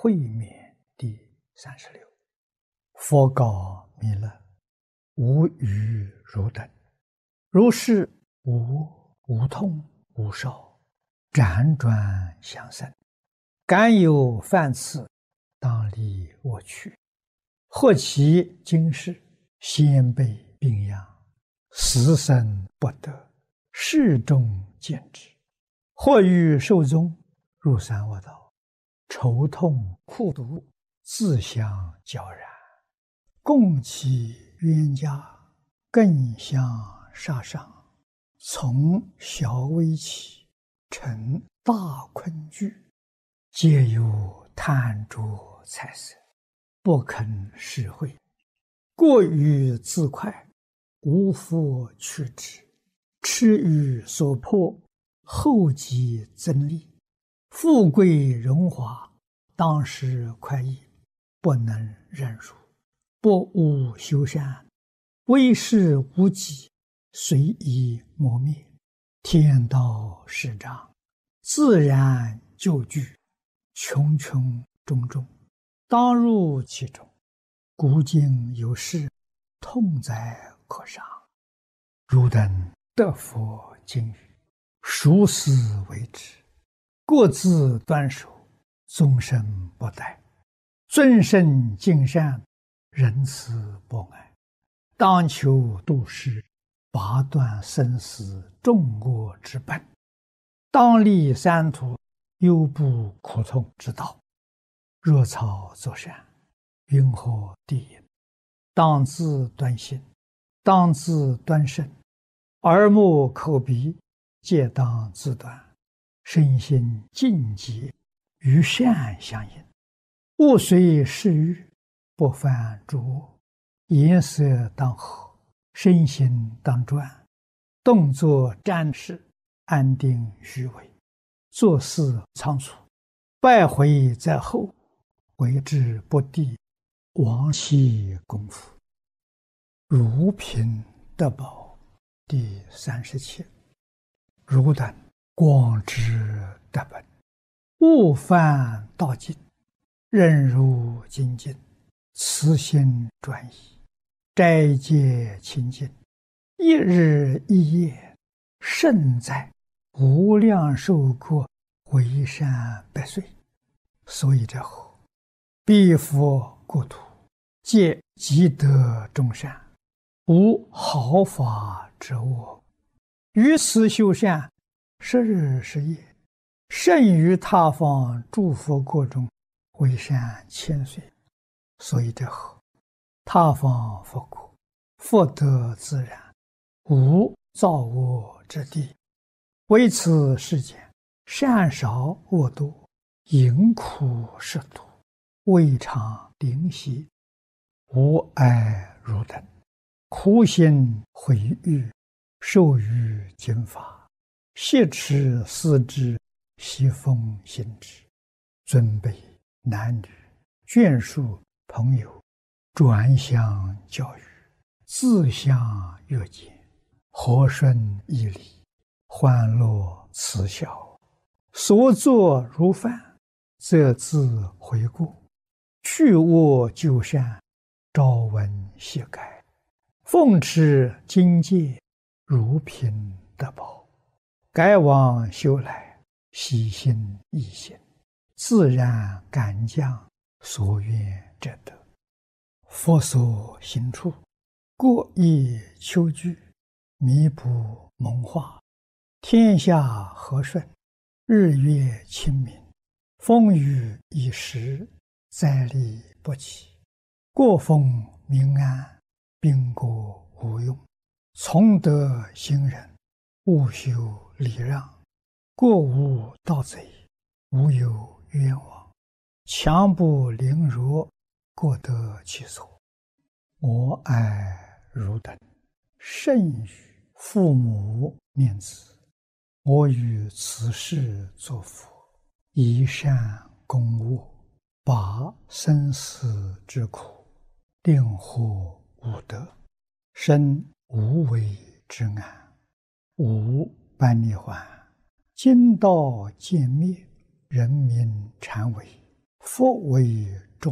会面第36。佛告弥勒：无余汝等，如是无痛无烧，辗转相生，敢有犯次，当离我去。或其今世先被病殃，死生不得，世众见之。或欲寿终，入三恶道，愁痛苦毒，自相交然，共其冤家，更相杀伤，从小危起，成大困局，皆有贪着财色，不肯施惠，过于自快，无复去之，痴于所迫，后继增利，富贵荣华，当时快意，不能忍辱，不务修善，为事无己，随意磨灭，天道失彰，自然就具，穷穷种种，当入其中。古今有事，痛哉可伤。汝等得佛经语，熟思为之，各自端守，终身不殆，尊圣敬善，仁慈博爱，当求度世，拔断生死众恶之本，当立三途，忧怖苦痛之道。若草作善，云何地也？当自端心，当自端身，耳目口鼻皆当自端，身心净洁，与善相应，勿随世欲，不犯诸恶，颜色当和，身心当专，动作瞻视，安定虚伪，做事仓促，败毁在后，为之不第，亡其功夫。如贫得宝第37。汝等广知德本，勿犯道境，任如精进，慈心专一，斋戒清净，一日一夜，胜在无量寿国，为善百岁。所以者何？彼佛国土，皆积德众善，无毫发之恶，于此修善，10日10夜，胜于他方诸佛国中，为善千岁。所以者何？他方佛国，福德自然，无造恶之地，为此世间善少恶多，淫苦食毒，未尝灵犀，无碍汝等，苦心毁誉，受于经法，挟持思之，习奉行之，尊卑男女眷属朋友，转相教育，自相约见，和顺义理，欢乐慈孝，所作如犯，则自悔过，去恶就善，朝闻夕改，奉持经戒，如贫得宝，改往修来，喜心易行，自然感将，所愿者得。佛所行处，过亦丘居，弥补蒙化，天下和顺，日月清明，风雨已时，灾利不起，国风民安，兵国无用，从德行仁，务修礼让，过无盗贼，无有冤枉，强不凌弱，各得其所。我爱汝等，甚于父母念子，我于此世作佛，以善攻恶，拔生死之苦，令获无得，生无为之安，无般涅槃，今道渐灭，人民禅为， 佛为